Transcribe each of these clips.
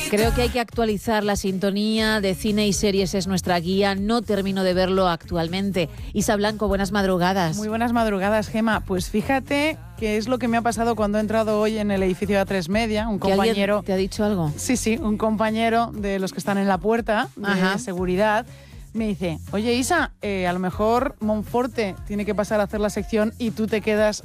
Creo que hay que actualizar la sintonía de cine y series, es nuestra guía. No termino de verlo actualmente. Isa Blanco, buenas madrugadas. Muy buenas madrugadas, Gema. Pues fíjate que es lo que me ha pasado cuando he entrado hoy en el edificio de A3 Media. Un compañero. ¿Te ha dicho algo? Sí, un compañero de los que están en la puerta de seguridad me dice: oye, Isa, a lo mejor Monforte tiene que pasar a hacer la sección y tú te quedas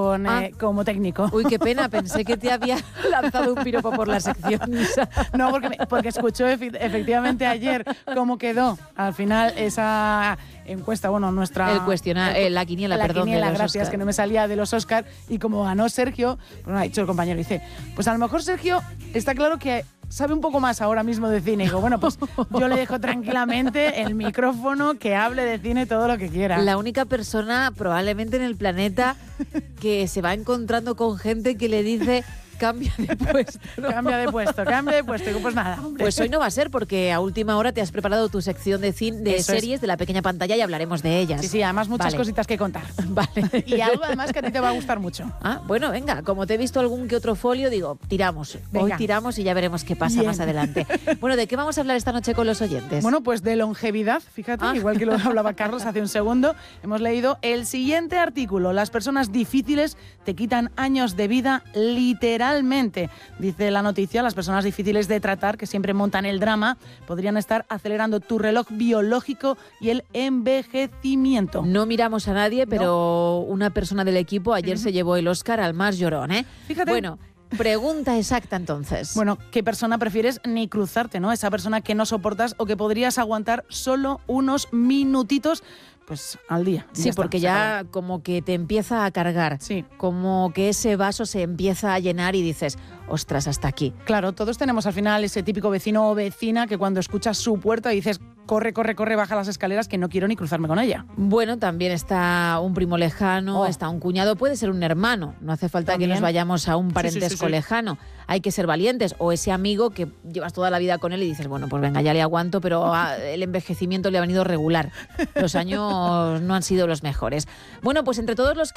como técnico. Uy, qué pena, pensé que te había lanzado un piropo por la sección, Isa. No, porque escuchó efectivamente ayer cómo quedó al final esa encuesta, nuestra... El cuestionario, la quiniela, perdón. La quiniela, de los gracias, Oscar. que no me salía de los Oscar, y como ganó Sergio, pues me ha dicho el compañero, dice, pues a lo mejor Sergio está claro que sabe un poco más ahora mismo de cine. Y digo, bueno, pues yo le dejo tranquilamente el micrófono, que hable de cine todo lo que quiera. La única persona probablemente en el planeta que se va encontrando con gente que le dice: cambia de puesto. Cambia de puesto. Digo, pues nada, hombre. Pues hoy no va a ser, porque a última hora te has preparado tu sección de series de la pequeña pantalla y hablaremos de ellas. Sí, además muchas cositas que contar. Vale. Y algo además que a ti te va a gustar mucho. Ah, bueno, venga, como te he visto algún que otro folio, digo, tiramos. Venga. Hoy tiramos y ya veremos qué pasa más adelante. Bueno, ¿de qué vamos a hablar esta noche con los oyentes? Bueno, pues de longevidad, fíjate, igual que lo hablaba Carlos hace un segundo. Hemos leído el siguiente artículo: las personas difíciles te quitan años de vida literalmente. Dice la noticia, las personas difíciles de tratar, que siempre montan el drama, podrían estar acelerando tu reloj biológico y el envejecimiento. No miramos a nadie, pero una persona del equipo ayer se llevó el Oscar al más llorón, ¿eh? Fíjate. Bueno, pregunta exacta entonces. Bueno, ¿qué persona prefieres ni cruzarte, no? Esa persona que no soportas o que podrías aguantar solo unos minutitos, pues al día. Sí, porque ya como que te empieza a cargar. Sí. Como que ese vaso se empieza a llenar y dices, ostras, hasta aquí. Claro, todos tenemos al final ese típico vecino o vecina que cuando escuchas su puerta dices, corre, baja las escaleras, que no quiero ni cruzarme con ella. Bueno, también está un primo lejano, está un cuñado, puede ser un hermano. No hace falta ¿También? que nos vayamos a un parentesco lejano. Hay que ser valientes. O ese amigo que llevas toda la vida con él y dices, bueno, pues venga, ya le aguanto, pero el envejecimiento le ha venido regular. Los años no han sido los mejores. Bueno, pues entre todos los que